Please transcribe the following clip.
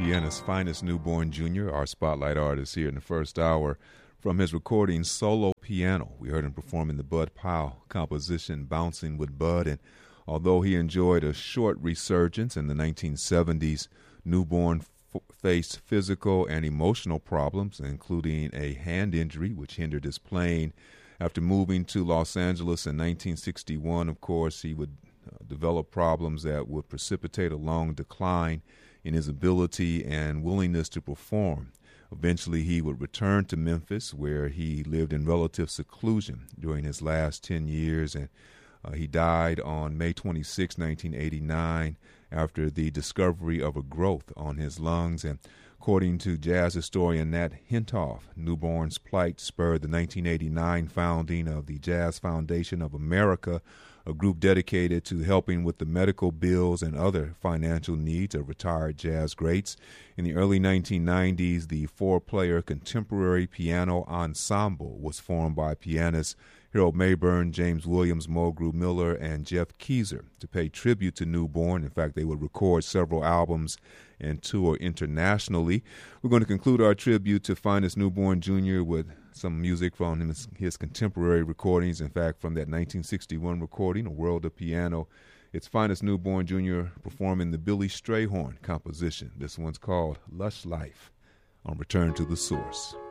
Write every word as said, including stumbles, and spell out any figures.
pianist Finest Newborn Junior, our spotlight artist here in the first hour. From his recording Solo Piano, we heard him performing the Bud Powell composition Bouncing with Bud, and although he enjoyed a short resurgence in the nineteen seventies, Newborn f- faced physical and emotional problems, including a hand injury which hindered his playing. After moving to Los Angeles in nineteen sixty-one, of course, he would uh, develop problems that would precipitate a long decline in his ability and willingness to perform. Eventually, he would return to Memphis, where he lived in relative seclusion during his last ten years, and uh, he died on May twenty-sixth, nineteen eighty-nine, after the discovery of a growth on his lungs. And according to jazz historian Nat Hentoff, Newborn's plight spurred the nineteen eighty-nine founding of the Jazz Foundation of America, a group dedicated to helping with the medical bills and other financial needs of retired jazz greats. In the early nineteen nineties, the four-player contemporary piano ensemble was formed by pianists Harold Mayburn, James Williams, Mulgrew Miller, and Jeff Keezer to pay tribute to Newborn. In fact, they would record several albums and tour internationally. We're going to conclude our tribute to Finest Newborn Junior with some music from his, his contemporary recordings. In fact, from that nineteen sixty-one recording, A World of Piano, it's Finest Newborn Junior performing the Billy Strayhorn composition. This one's called Lush Life on Return to the Source.